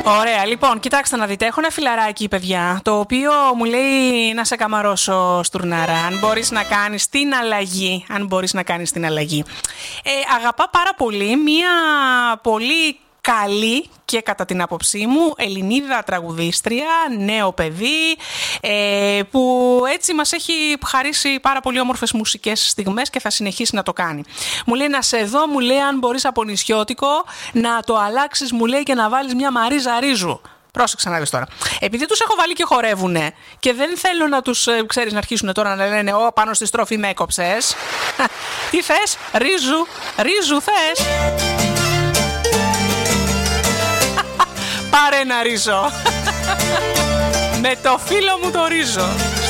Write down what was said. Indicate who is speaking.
Speaker 1: Ωραία, λοιπόν, κοιτάξτε να δείτε. Έχω ένα φιλαράκι, παιδιά, το οποίο μου λέει να σε καμαρώσω, Στουρνάρα. Αν μπορείς να κάνεις την αλλαγή. Αγαπά πάρα πολύ μία πολύ καλή και κατά την άποψή μου Ελληνίδα τραγουδίστρια, νέο παιδί, που έτσι μας έχει χαρίσει πάρα πολύ όμορφες μουσικές στιγμές και θα συνεχίσει να το κάνει. Μου λέει να σε δω, μου λέει αν μπορείς από νησιώτικο να το αλλάξεις, μου λέει, και να βάλεις μια Μαρίζα Ρίζου. Πρόσεξε να δεις τώρα. Επειδή τους έχω βάλει και χορεύουνε και δεν θέλω να τους, ξέρεις, να αρχίσουν τώρα να λένε «Ω, πάνω στη στροφή με έκοψες». Τι θες? Ρίζου θες? Πάρε ένα ρίζο. Με το φίλο μου το ρίζο.